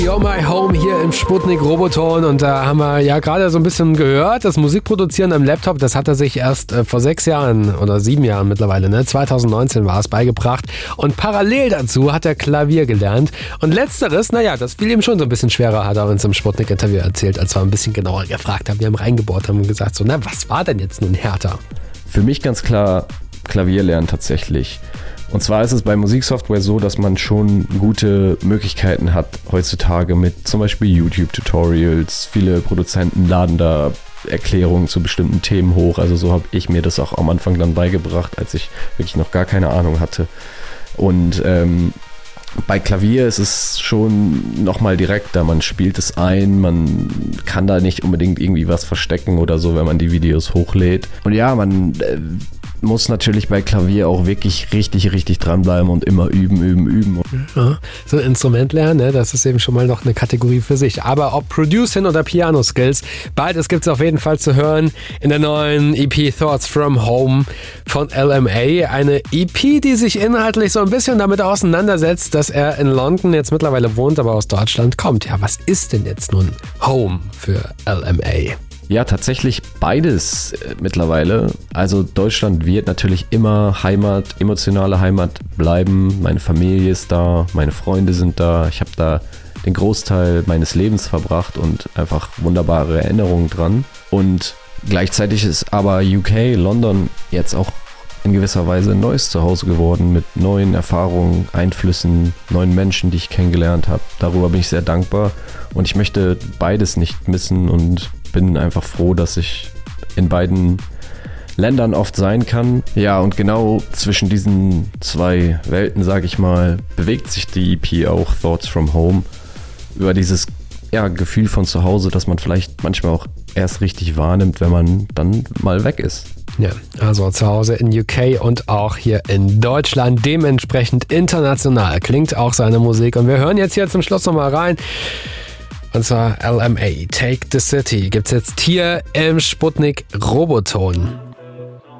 You're My Home hier im Sputnik Roboton und da haben wir ja gerade so ein bisschen gehört, das Musikproduzieren am Laptop, das hat er sich erst vor 6 Jahren oder 7 Jahren mittlerweile, 2019 war es, beigebracht und parallel dazu hat er Klavier gelernt und letzteres, das fiel ihm schon so ein bisschen schwerer, hat er uns im Sputnik-Interview erzählt, als wir ein bisschen genauer gefragt haben, wir haben reingebohrt, haben gesagt so, was war denn jetzt nun härter? Für mich ganz klar Klavier lernen tatsächlich. Und zwar ist es bei Musiksoftware so, dass man schon gute Möglichkeiten hat heutzutage mit zum Beispiel YouTube-Tutorials. Viele Produzenten laden da Erklärungen zu bestimmten Themen hoch. Also so habe ich mir das auch am Anfang dann beigebracht, als ich wirklich noch gar keine Ahnung hatte. Und bei Klavier ist es schon nochmal direkter. Man spielt es ein, man kann da nicht unbedingt irgendwie was verstecken oder so, wenn man die Videos hochlädt. Und ja, man muss natürlich bei Klavier auch wirklich richtig dranbleiben und immer üben. Ja, so ein Instrument lernen, das ist eben schon mal noch eine Kategorie für sich. Aber ob Producing oder Piano-Skills, beides gibt es auf jeden Fall zu hören in der neuen EP Thoughts from Home von LMA. Eine EP, die sich inhaltlich so ein bisschen damit auseinandersetzt, dass er in London jetzt mittlerweile wohnt, aber aus Deutschland kommt. Ja, was ist denn jetzt nun Home für LMA? Ja, tatsächlich beides mittlerweile. Also Deutschland wird natürlich immer Heimat, emotionale Heimat bleiben. Meine Familie ist da, meine Freunde sind da. Ich habe da den Großteil meines Lebens verbracht und einfach wunderbare Erinnerungen dran. Und gleichzeitig ist aber UK, London jetzt auch in gewisser Weise ein neues Zuhause geworden mit neuen Erfahrungen, Einflüssen, neuen Menschen, die ich kennengelernt habe. Darüber bin ich sehr dankbar und ich möchte beides nicht missen und bin einfach froh, dass ich in beiden Ländern oft sein kann. Ja, und genau zwischen diesen zwei Welten, sage ich mal, bewegt sich die EP auch, Thoughts from Home, über dieses Gefühl von zu Hause, das man vielleicht manchmal auch erst richtig wahrnimmt, wenn man dann mal weg ist. Ja, also zu Hause in UK und auch hier in Deutschland, dementsprechend international klingt auch seine Musik. Und wir hören jetzt hier zum Schluss nochmal rein. Und zwar LMA, Take the City, gibt's jetzt hier im Sputnik Roboton.